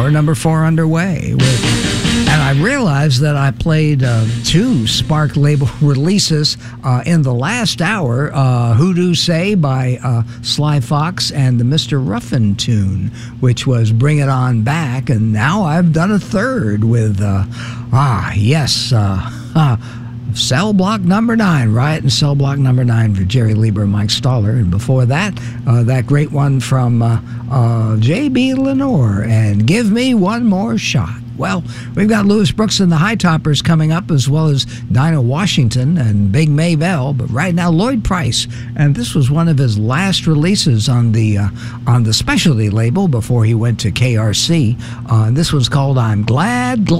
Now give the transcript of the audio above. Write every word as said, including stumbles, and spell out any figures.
Hour number four underway. With, and I realized that I played uh, two Spark label releases uh, in the last hour. Uh, Hoodoo Say by uh, Sly Fox and the Mister Ruffin tune, which was Bring It On Back. And now I've done a third with, uh, ah, yes, uh, uh, Cell Block Number Nine, Riot and Cell Block Number Nine for Jerry Lieber and Mike Stoller. And before that, uh, that great one from uh, uh, J B Lenore and Give Me One More Shot. Well, we've got Louis Brooks and the High Toppers coming up, as well as Dinah Washington and Big Maybell. But right now, Lloyd Price, and this was one of his last releases on the uh, on the Specialty label before he went to K R C. Uh, and this was called "I'm Glad, Glad."